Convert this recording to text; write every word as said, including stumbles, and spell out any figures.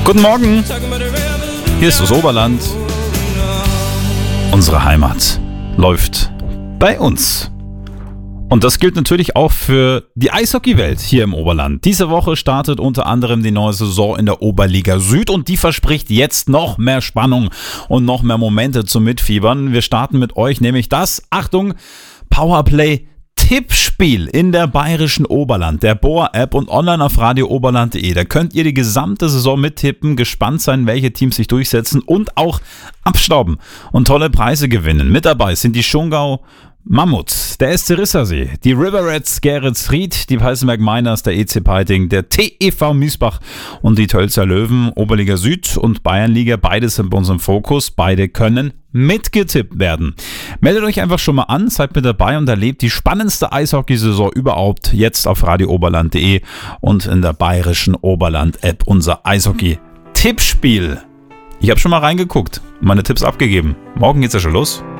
Guten Morgen, hier ist das Oberland. Unsere Heimat läuft bei uns. Und das gilt natürlich auch für die Eishockeywelt hier im Oberland. Diese Woche startet unter anderem die neue Saison in der Oberliga Süd und die verspricht jetzt noch mehr Spannung und noch mehr Momente zum Mitfiebern. Wir starten mit euch nämlich das, Achtung, Powerplay Tippspiel in der bayerischen Oberland, der B O A-App und online auf radio oberland punkt de. Da könnt ihr die gesamte Saison mittippen, gespannt sein, welche Teams sich durchsetzen und auch abstauben und tolle Preise gewinnen. Mit dabei sind die Schongau Mammuts, der S C Rissersee, die River Rats Geretsried, die Peißenberg Miners, der E C Peiting, der T E V Miesbach und die Tölzer Löwen, Oberliga Süd und Bayernliga, beide sind bei uns im Fokus, beide können mitgetippt werden. Meldet euch einfach schon mal an, seid mit dabei und erlebt die spannendste Eishockeysaison überhaupt jetzt auf radio oberland punkt de und in der bayerischen Oberland-App unser Eishockey-Tippspiel. Ich habe schon mal reingeguckt, meine Tipps abgegeben. Morgen geht's ja schon los.